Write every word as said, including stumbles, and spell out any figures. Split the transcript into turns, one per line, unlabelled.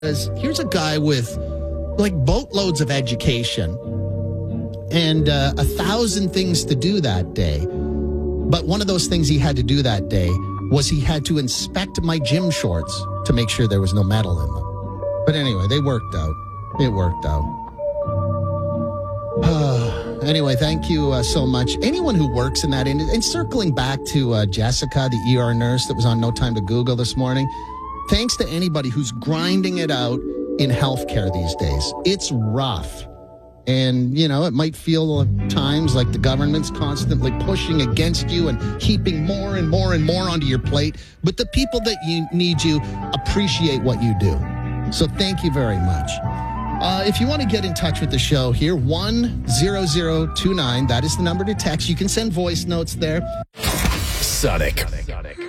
Here's a guy with like boatloads of education and uh, a thousand things to do that day. But one of those things he had to do that day was he had to inspect my gym shorts to make sure there was no metal in them. But anyway, they worked out. It worked out. Anyway, thank you uh, so much. Anyone who works in that industry, and circling back to uh, Jessica, the E R nurse that was on No Time to Google this morning, thanks to anybody who's grinding it out in healthcare these days. It's rough. And, you know, it might feel at times like the government's constantly pushing against you and heaping more and more and more onto your plate. But the people that you need you appreciate what you do. So thank you very much. Uh, if you want to get in touch with the show here, one zero zero two nine, that is the number to text. You can send voice notes there.
Sonic.